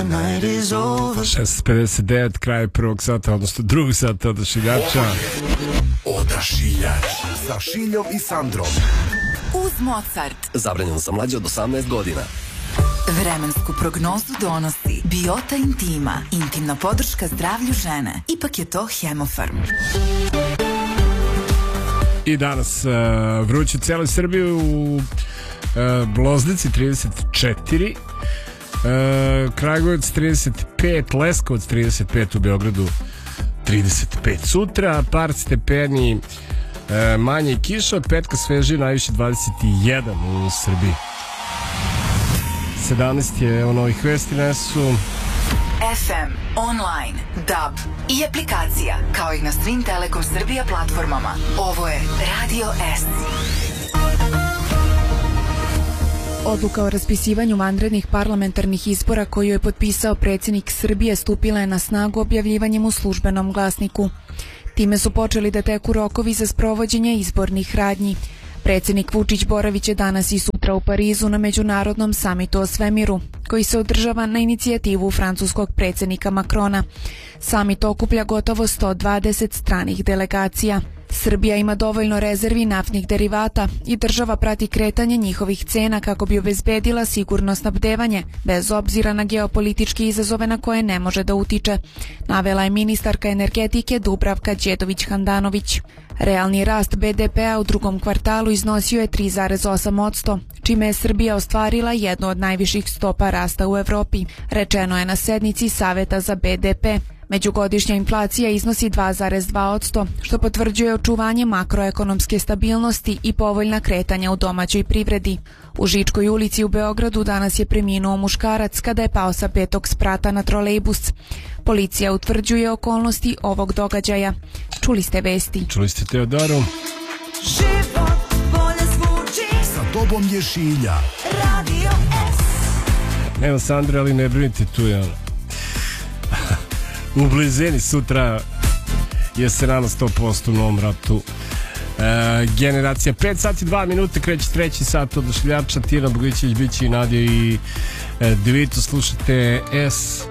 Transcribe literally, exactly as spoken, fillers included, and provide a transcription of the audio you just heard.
šesnaest pedeset devet, kraj prvog sata, odnosno drugog sata Odašiljača. Odašiljač sa Šiljom i Sandrom. Uz Mozart. Zabranjeno za mlađe od osamnaest godina. Vremensku prognozu donosi Biota Intima, intimna podrška zdravlju žene. Ipak je to Hemofarm. I danas uh, vruće cijeloj Srbiji, u uh, Loznici trideset četiri, uh, Kragujevac trideset pet, Leskovac trideset pet, u Beogradu trideset pet. Sutra par stepeni uh, manje kiša, od petka sveži najviše dvadeset jedan u Srbiji. sedamnaest je o novih vesti nesu. F M, online, D A B i aplikacija, kao i na svim Telekom Srbija platformama. Ovo je Radio S. Odluka o raspisivanju vanrednih parlamentarnih izbora koju je potpisao predsjednik Srbije stupila je na snagu objavljivanjem u Službenom glasniku. Time su počeli da teku rokovi za sprovođenje izbornih radnji. Predsjednik Vučić boraviće danas i sutra u Parizu na međunarodnom samitu o svemiru, koji se održava na inicijativu francuskog predsjednika Makrona. Samit okuplja gotovo sto dvadeset stranih delegacija. Srbija ima dovoljno rezervi naftnih derivata i država prati kretanje njihovih cena kako bi obezbedila sigurno snabdevanje, bez obzira na geopolitičke izazove na koje ne može da utiče, navela je ministarka energetike Dubravka Đedović-Handanović. Realni rast B D P-a u drugom kvartalu iznosio je tri zarez osam posto, čime je Srbija ostvarila jednu od najviših stopa rasta u Evropi, rečeno je na sednici Saveta za B D P. Međugodišnja inflacija iznosi dva zarez dva posto, što potvrđuje očuvanje makroekonomske stabilnosti i povoljna kretanja u domaćoj privredi. U Žičkoj ulici u Beogradu danas je preminuo muškarac kada je pao sa petog sprata na trolejbus. Policija utvrđuje okolnosti ovog događaja. Čuli ste vesti. Čuli ste Teodoru. Život bolje zvuči. Sa tobom je Šilja. Radio S. Evo Sandra, ali ne brinite, tu je ono. U blizini sutra je se nama sto posto u Novom Ratu. E, generacija pet sati dva minute, kreće treći sat Odašiljača. Tijena Boglićević, Bići i Nadja i e, Devito, slušate S.